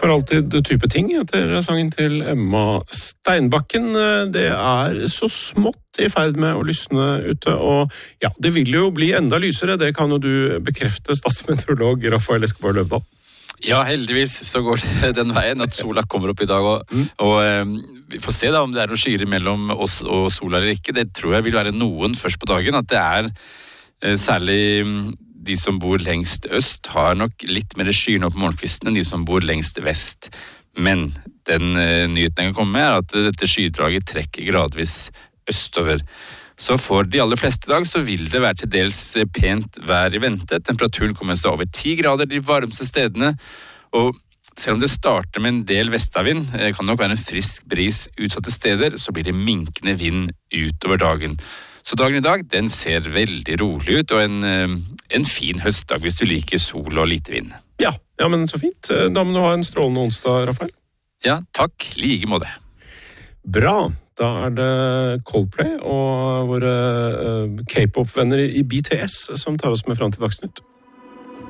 For alltid type ting etter sangen til Emma Steinbakken. Det så smått I ferd med å lysne ute, og ja, det vil jo bli enda lysere. Det kan jo du bekrefte, statsmeteorolog Rafael Escobar Løvdahl. Ja, heldigvis så går det den veien at sola kommer opp I dag, og vi får se da om det noen skyer mellom oss og sola eller ikke. Det tror jeg vil være noen først på dagen, at det særlig de som bor lengst øst har nok litt mer skyer nå på morgenkvisten enn de som bor lengst vest. Men den nyheten jeg kan komme med at dette skydraget trekker gradvis østover. Så for de aller fleste I dag så vil det være til dels pent vær I vente. Temperaturen kommer seg over 10 grader de varmeste stedene, og selv om det starter med en del vestavind, kan nok være en frisk bris utsatte steder, så blir det minkende vind utover dagen. Så dagen I dag, den ser veldig rolig ut, og en fin høstdag hvis du liker sol og lite vind. Ja, men så fint. Da må du ha en strålende onsdag, Rafael. Ja, takk. Like måte. Bra. Da det Coldplay og våre K-pop-venner I BTS som tar oss med frem til Dagsnytt.